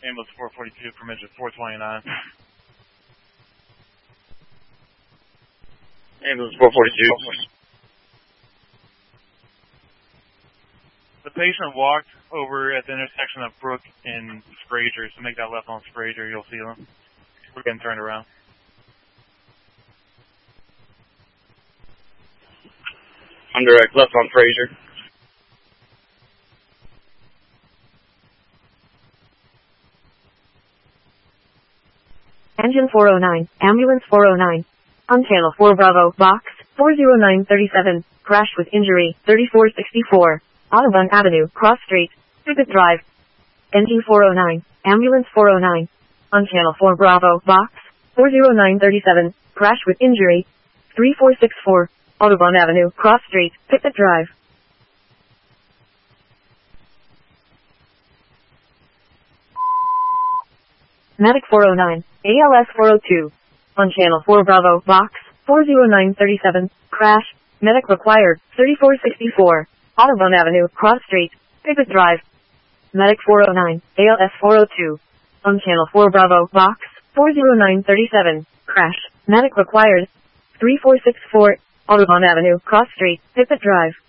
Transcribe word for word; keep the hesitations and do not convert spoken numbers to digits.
Ambulance four forty-two, permission four twenty-nine. Ambulance four forty-two. The patient walked over at the intersection of Brook and Fraser, so make that left on Fraser, you'll see them. We're getting turned around. I'm direct left on Fraser. Engine four oh nine, ambulance four oh nine. On channel four Bravo, box four oh nine thirty-seven, crash with injury, thirty-four sixty-four, Audubon Avenue, Cross Street, Pivot Drive. Engine four oh nine, ambulance four oh nine. On channel four Bravo, box four oh nine thirty-seven, crash with injury, thirty-four sixty-four, Audubon Avenue, Cross Street, Pivot Drive. Medic four oh nine, A L S four oh two. On channel four Bravo, box four oh nine thirty-seven, crash, medic required, thirty-four sixty-four, Audubon Avenue, Cross Street, Pivot Drive. Medic four oh nine, A L S four oh two. On channel four Bravo, box four oh nine thirty-seven, crash, medic required, thirty-four sixty-four, Audubon Avenue, Cross Street, Pivot Drive.